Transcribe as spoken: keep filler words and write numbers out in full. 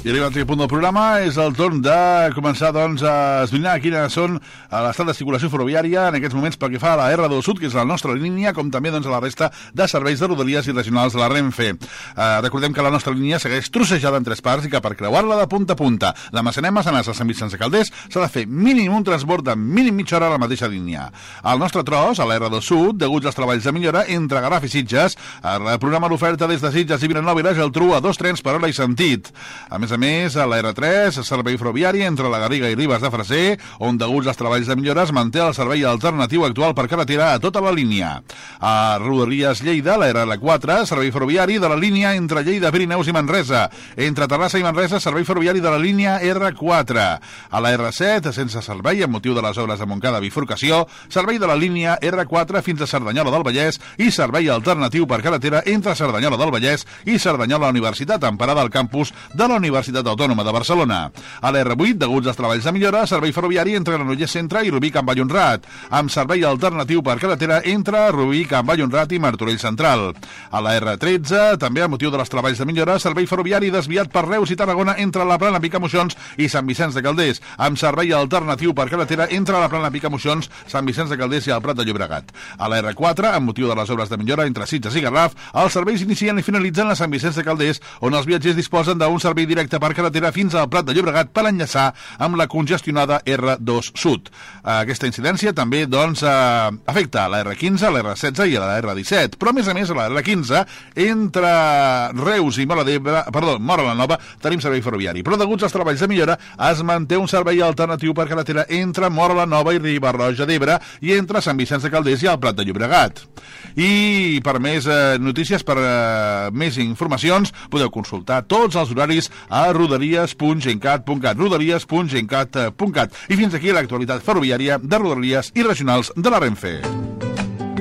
I arribat a aquest punt del programa és el torn de començar doncs, a esbrinar quines són l'estat de circulació ferroviària en aquests moments pel que fa a la erre dos Sud, que és la nostra línia, com també doncs, a la resta de serveis de rodalies i regionals de la Renfe. Eh, recordem que la nostra línia segueix trossejada en tres parts i que per creuar-la de punta a punta de Massanet, Massanassa a Sant Vicenç de Calders s'ha de fer mínim un transbord de mínim mitja hora a la mateixa línia. Al nostre tros, a l'erre dos Sud, deguts als treballs de millora entre Garraf i Sitges, es reprograma l'oferta des de Sitges i Vilanova i la Geltrú a dos trens per hora i sentit. A més a més, a la erre tres, servei ferroviari entre la Garriga i Ribes de Freser, on deguts als treballs de millora es manté el servei alternatiu actual per carretera a tota la línia. A Rodalies Lleida, la erre quatre, servei ferroviari de la línia entre Lleida, Pirineus i Manresa. Entre Terrassa i Manresa, servei ferroviari de la línia erre quatre. A la erre set, sense servei amb motiu de les obres de Montcada bifurcació, servei de la línia erre quatre fins a Cerdanyola del Vallès i servei alternatiu per carretera entre Cerdanyola del Vallès i Cerdanyola Universitat, emparada al campus de la Universitat Autònoma de Barcelona. A l'erre vuit, deguts als treballs de millora, servei ferroviari entre Granollers Centre i Rubí Can Vallhonrat, amb servei alternatiu per carretera entre Rubí Can Vallhonrat i Martorell Central. A la erre tretze, també a motiu de les treballs de millora, servei ferroviari desviat per Reus i Tarragona entre la Plana Picamoixons i Sant Vicenç de Calders, amb servei alternatiu per carretera entre la Plana Picamoixons, Sant Vicenç de Calders i el Prat de Llobregat. A la erre quatre, amb motiu de les obres de millora entre Sitges i Garraf, els serveis inicien i finalitzen a Sant Vicenç de Calders, on els viatgers disposen d'un servei directe per carretera fins al Prat de Llobregat per enllaçar amb la congestionada erre dos Sud. Aquesta incidència també doncs, afecta a la erre quinze, a la erre setze i a la erre disset, però a més a més a la erre quinze, entre Reus i Móra d'Ebre, perdó, Móra la Nova, tenim servei ferroviari, però deguts als treballs de millora es manté un servei alternatiu per carretera entre Móra la Nova i Riba-roja d'Ebre i entre Sant Vicenç de Calders i el Prat de Llobregat. I per més eh, notícies, per eh, més informacions, podeu consultar tots els horaris a rodalies punt gencat punt cat, rodalies punt gencat punt cat. I fins aquí l'actualitat ferroviària de Rodalies i regionals de la Renfe.